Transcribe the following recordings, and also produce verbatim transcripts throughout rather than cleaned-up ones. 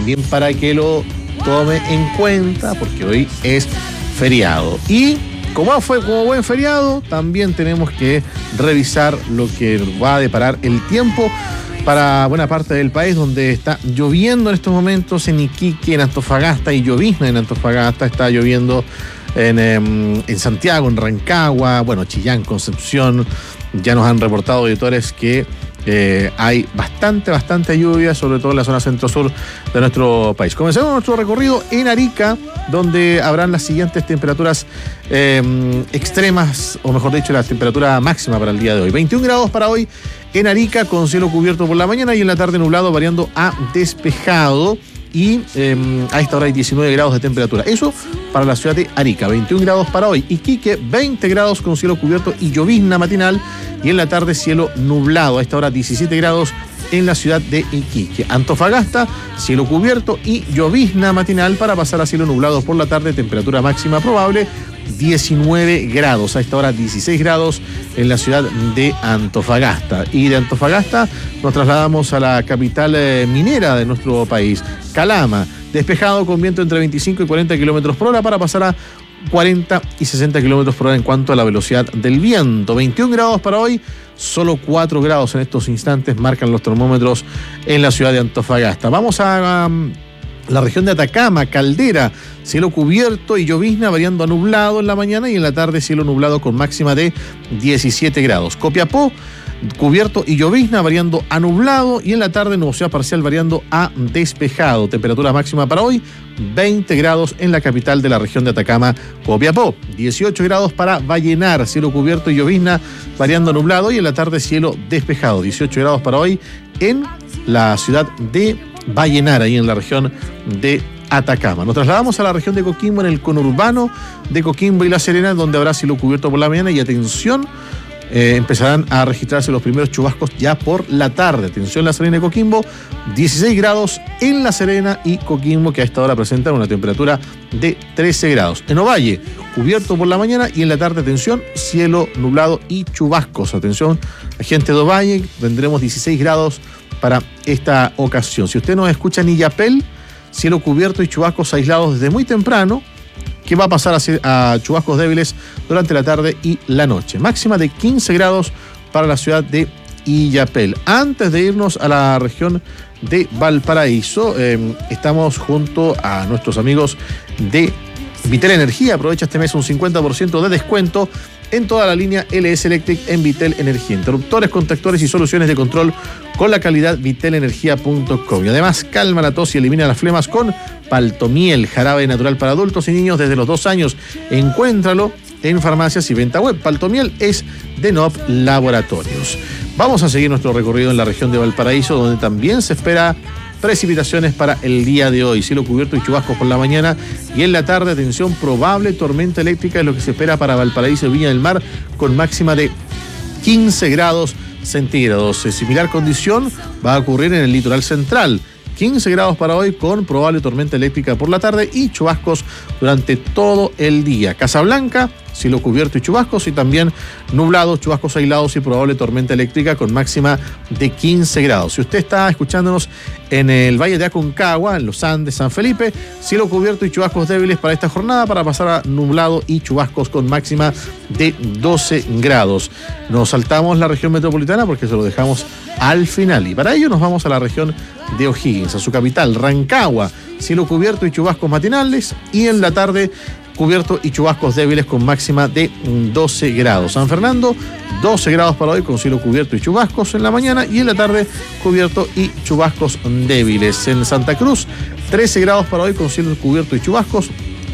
también para que lo tome en cuenta, porque hoy es feriado. Y como fue como buen feriado, también tenemos que revisar lo que va a deparar el tiempo para buena parte del país, donde está lloviendo en estos momentos en Iquique, en Antofagasta, y llovizna en Antofagasta, está lloviendo en, en Santiago, en Rancagua, bueno, Chillán, Concepción. Ya nos han reportado auditores que eh, hay bastante, bastante lluvia, sobre todo en la zona centro-sur de nuestro país. Comencemos nuestro recorrido en Arica, donde habrán las siguientes temperaturas eh, extremas, o mejor dicho, la temperatura máxima para el día de hoy. veintiún grados para hoy en Arica, con cielo cubierto por la mañana y en la tarde nublado, variando a despejado. Y eh, a esta hora hay diecinueve grados de temperatura. Eso para la ciudad de Arica. veintiún grados para hoy. Iquique, veinte grados con cielo cubierto y llovizna matinal. Y en la tarde cielo nublado. A esta hora diecisiete grados en la ciudad de Iquique. Antofagasta, cielo cubierto y llovizna matinal para pasar a cielo nublado por la tarde. Temperatura máxima probable diecinueve grados. A esta hora dieciséis grados en la ciudad de Antofagasta. Y de Antofagasta nos trasladamos a la capital eh, minera de nuestro país, Calama. Despejado con viento entre veinticinco y cuarenta kilómetros por hora para pasar a cuarenta y sesenta kilómetros por hora en cuanto a la velocidad del viento. veintiún grados para hoy, solo cuatro grados en estos instantes marcan los termómetros en la ciudad de Antofagasta. Vamos a... Um, la región de Atacama, Caldera, cielo cubierto y llovizna variando a nublado en la mañana y en la tarde cielo nublado con máxima de diecisiete grados. Copiapó, cubierto y llovizna variando a nublado y en la tarde nubosidad parcial variando a despejado. Temperatura máxima para hoy, veinte grados en la capital de la región de Atacama, Copiapó. dieciocho grados para Vallenar, cielo cubierto y llovizna variando a nublado y en la tarde cielo despejado. dieciocho grados para hoy en la ciudad de Vallenar, ahí en la región de Atacama. Nos trasladamos a la región de Coquimbo, en el conurbano de Coquimbo y La Serena, donde habrá cielo cubierto por la mañana y atención, eh, empezarán a registrarse los primeros chubascos ya por la tarde. Atención, La Serena y Coquimbo, dieciséis grados en La Serena y Coquimbo, que a esta hora presentan una temperatura de trece grados. En Ovalle, cubierto por la mañana y en la tarde, atención, cielo nublado y chubascos. Atención, gente de Ovalle, tendremos dieciséis grados para esta ocasión. Si usted nos escucha en Illapel, cielo cubierto y chubascos aislados desde muy temprano, que va a pasar a, a chubascos débiles durante la tarde y la noche. Máxima de quince grados para la ciudad de Illapel. Antes de irnos a la región de Valparaíso, eh, estamos junto a nuestros amigos de Vitel Energía. Aprovecha este mes un cincuenta por ciento de descuento en toda la línea L S Electric en Vitel Energía. Interruptores, contactores y soluciones de control con la calidad vitel energía punto com. Y además, calma la tos y elimina las flemas con Paltomiel, jarabe natural para adultos y niños desde los dos años. Encuéntralo en farmacias y venta web. Paltomiel es de N O P Laboratorios. Vamos a seguir nuestro recorrido en la región de Valparaíso, donde también se espera precipitaciones para el día de hoy. Cielo cubierto y chubascos por la mañana y en la tarde, atención, probable tormenta eléctrica es lo que se espera para Valparaíso y Viña del Mar, con máxima de quince grados centígrados. Similar condición va a ocurrir en el litoral central. quince grados para hoy con probable tormenta eléctrica por la tarde y chubascos durante todo el día. Casablanca, cielo cubierto y chubascos y también nublado, chubascos aislados y probable tormenta eléctrica con máxima de quince grados. Si usted está escuchándonos en el Valle de Aconcagua, en los Andes, San Felipe, cielo cubierto y chubascos débiles para esta jornada para pasar a nublado y chubascos con máxima de doce grados. Nos saltamos la región metropolitana porque se lo dejamos al final y para ello nos vamos a la región de O'Higgins, a su capital, Rancagua, cielo cubierto y chubascos matinales y en la tarde cubierto y chubascos débiles con máxima de doce grados. San Fernando, doce grados para hoy con cielo cubierto y chubascos en la mañana y en la tarde cubierto y chubascos débiles. En Santa Cruz, trece grados para hoy con cielo cubierto y chubascos.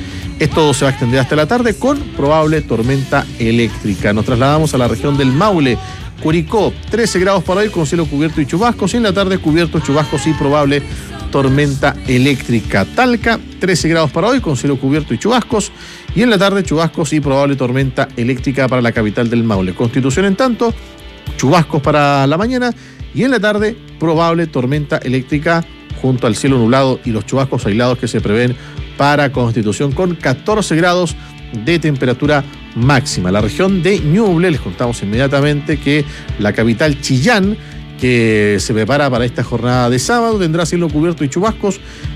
Esto se va a extender hasta la tarde con probable tormenta eléctrica. Nos trasladamos a la región del Maule, Curicó, trece grados para hoy con cielo cubierto y chubascos y en la tarde cubierto, chubascos y probable tormenta eléctrica. Talca, trece grados para hoy con cielo cubierto y chubascos y en la tarde chubascos y probable tormenta eléctrica para la capital del Maule. Constitución, en tanto, chubascos para la mañana y en la tarde probable tormenta eléctrica junto al cielo nublado y los chubascos aislados que se prevén para Constitución con catorce grados de temperatura máxima. La región de Ñuble, les contamos inmediatamente que la capital Chillán, que se prepara para esta jornada de sábado, tendrá cielo cubierto y chubascos